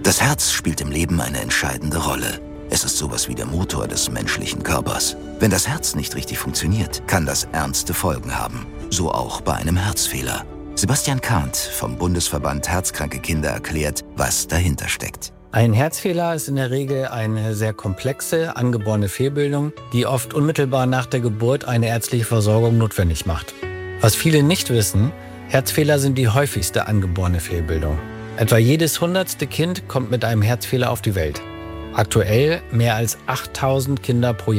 Das Herz spielt im Leben eine entscheidende Rolle. Es ist sowas wie der Motor des menschlichen Körpers. Wenn das Herz nicht richtig funktioniert, kann das ernste Folgen haben. So auch bei einem Herzfehler. Sebastian Kahnt vom Bundesverband Herzkranke Kinder erklärt, was dahinter steckt. Ein Herzfehler ist in der Regel eine sehr komplexe, angeborene Fehlbildung, die oft unmittelbar nach der Geburt eine ärztliche Versorgung notwendig macht. Was viele nicht wissen, Herzfehler sind die häufigste angeborene Fehlbildung. Etwa jedes 100. Kind kommt mit einem Herzfehler auf die Welt. Aktuell mehr als 8000 Kinder pro Jahr.